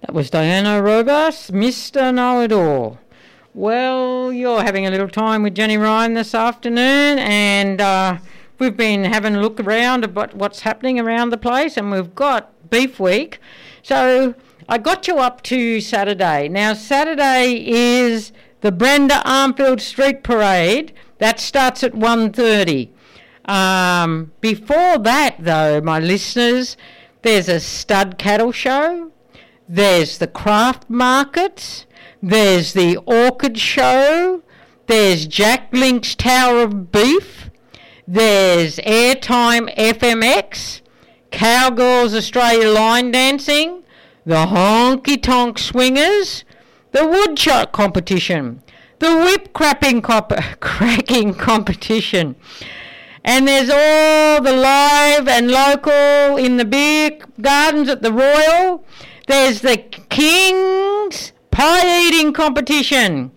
That was Diana Robas, Mr. Know-It-All. Well, you're having a little time with Jenny Ryan this afternoon, and we've been having a look around about what's happening around the place, and we've got Beef Week. So I got you up to Saturday. Now, Saturday is the Brenda Armfield Street Parade. That starts at 1:30. Before that, though, my listeners, there's a stud cattle show. There's the craft markets. There's the orchid show. There's Jack Link's Tower of Beef. There's Airtime FMX. Cowgirls Australia line dancing. The honky tonk swingers. The woodshot competition. The whip cracking competition. And there's all the live and local in the beer gardens at the Royal. There's the King's pie eating competition.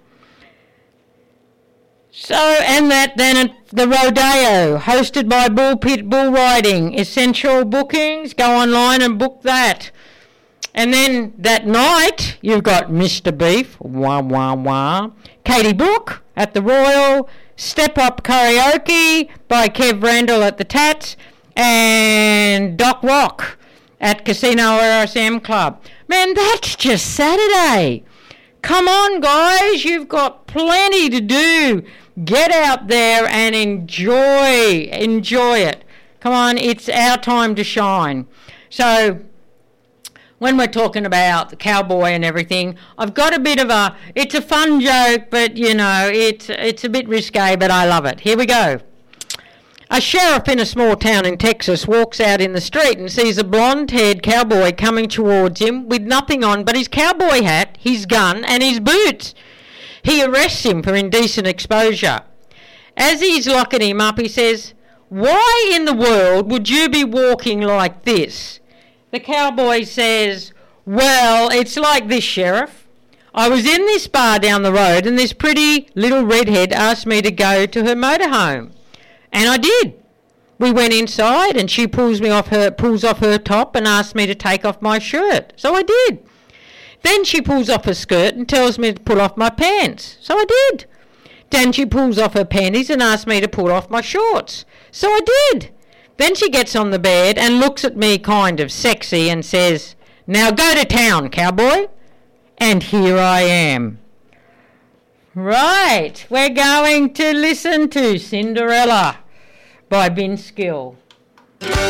So, and that then at the Rodeo, hosted by Bullpit Bull Riding. Essential bookings, go online and book that. And then that night, you've got Mr. Beef, wah, wah, wah. Katie Brook at the Royal. Step Up Karaoke by Kev Randall at the Tats. And Doc Rock at Casino RSM Club. Man, that's just Saturday. Come on, guys. You've got plenty to do. Get out there and enjoy it. Come on, it's our time to shine. So, when we're talking about the cowboy and everything, I've got a bit of it's a fun joke, but, you know, it's a bit risque, but I love it. Here we go. A sheriff in a small town in Texas walks out in the street and sees a blonde-haired cowboy coming towards him with nothing on but his cowboy hat, his gun, and his boots. He arrests him for indecent exposure. As he's locking him up, he says, "Why in the world would you be walking like this?" The cowboy says, "Well, it's like this, Sheriff. I was in this bar down the road and this pretty little redhead asked me to go to her motorhome. And I did. We went inside and she pulls off her top and asks me to take off my shirt. So I did. Then she pulls off her skirt and tells me to pull off my pants. So I did. Then she pulls off her panties and asks me to pull off my shorts. So I did. Then she gets on the bed and looks at me kind of sexy and says, 'Now go to town, cowboy.' And here I am." Right, we're going to listen to Cinderella by Vince Gill.